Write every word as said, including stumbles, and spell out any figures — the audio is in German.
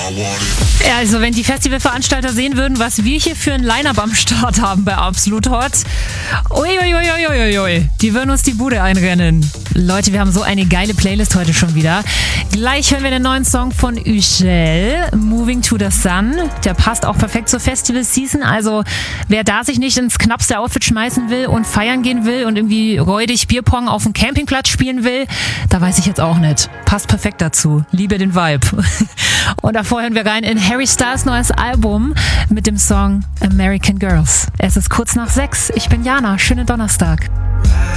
Ja, also wenn die Festivalveranstalter sehen würden, was wir hier für ein Line-Up am Start haben bei Absolut Hot, uiuiuiuiui, die würden uns die Bude einrennen. Leute, wir haben so eine geile Playlist heute schon wieder. Gleich hören wir den neuen Song von Üschel, Moving to the Sun. Der passt auch perfekt zur Festival-Season. Also wer da sich nicht ins knappste Outfit schmeißen will und feiern gehen will und irgendwie räudig Bierpong auf dem Campingplatz spielen will, da weiß ich jetzt auch nicht. Passt perfekt dazu. Liebe den Vibe. Und davor hören wir rein in Harry Styles neues Album mit dem Song American Girls. Es ist kurz nach sechs. Ich bin Jana. Schönen Donnerstag.